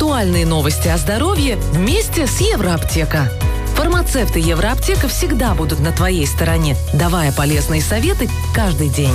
Актуальные новости о здоровье вместе с Евроаптека. Фармацевты Евроаптека всегда будут на твоей стороне, давая полезные советы каждый день.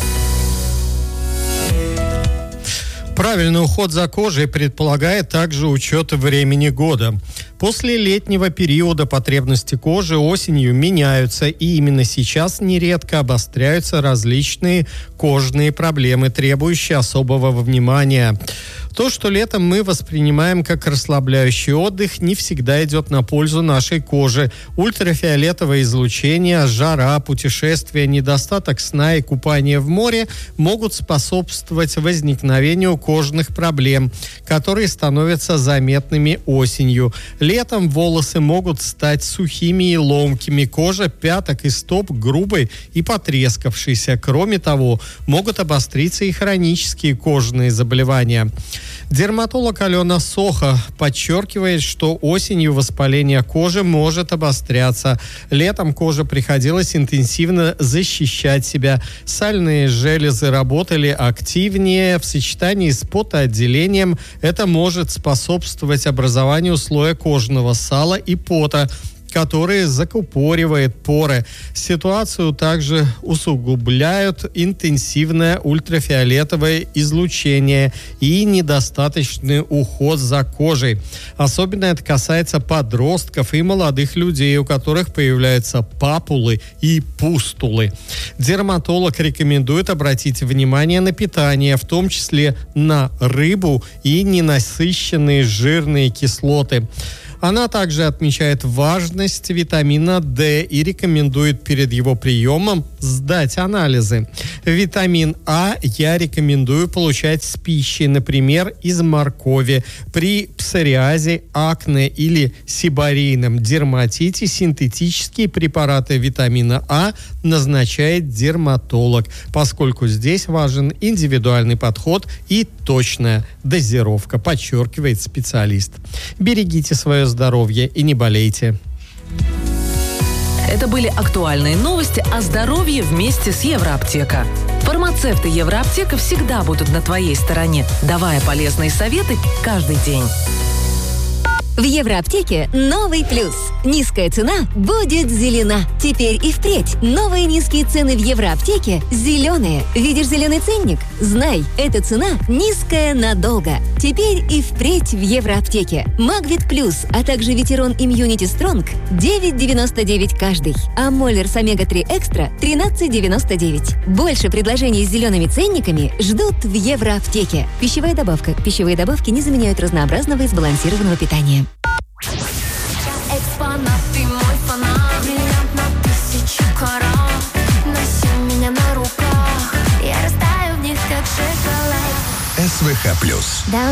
Правильный уход за кожей предполагает также учет времени года. После летнего периода потребности кожи осенью меняются, и именно сейчас нередко обостряются различные кожные проблемы, требующие особого внимания. То, что летом мы воспринимаем как расслабляющий отдых, не всегда идет на пользу нашей коже. Ультрафиолетовое излучение, жара, путешествия, недостаток сна и купание в море могут способствовать возникновению кожных проблем, которые становятся заметными осенью. Летом волосы могут стать сухими и ломкими, кожа пяток и стоп грубой и потрескавшейся. Кроме того, могут обостриться и хронические кожные заболевания. Дерматолог Алена Сохо подчеркивает, что осенью воспаление кожи может обостряться. Летом коже приходилось интенсивно защищать себя. Сальные железы работали активнее. В сочетании с потоотделением это может способствовать образованию слоя кожного сала и пота, который закупоривает поры. Ситуацию также усугубляют интенсивное ультрафиолетовое излучение и недостаточный уход за кожей. Особенно это касается подростков и молодых людей, у которых появляются папулы и пустулы. Дерматолог рекомендует обратить внимание на питание, в том числе на рыбу и ненасыщенные жирные кислоты. Она также отмечает важность витамина D и рекомендует перед его приемом сдать анализы. Витамин А я рекомендую получать с пищей, например, из моркови. При псориазе, акне или сибарейном дерматите синтетические препараты витамина А назначает дерматолог, поскольку здесь важен индивидуальный подход и точная дозировка, подчеркивает специалист. Берегите свое здоровье и не болейте. Это были актуальные новости о здоровье вместе с Евроаптека. Фармацевты Евроаптека всегда будут на твоей стороне, давая полезные советы каждый день. В Евроаптеке новый плюс. Низкая цена будет зелена. Теперь и впредь новые низкие цены в Евроаптеке зеленые. Видишь зеленый ценник? Знай, эта цена низкая надолго. Теперь и впредь в Евроаптеке. Магвит Плюс, а также Ветерон Имьюнити Стронг 9,99 каждый. А Моллерс Омега-3 Экстра 13,99. Больше предложений с зелеными ценниками ждут в Евроаптеке. Пищевая добавка. Пищевые добавки не заменяют разнообразного и сбалансированного питания. Экспонат, ты мой фанат, бриллиант на 1000 карат. Носи меня на руках, я растаю в них, как шоколад. СВХ+.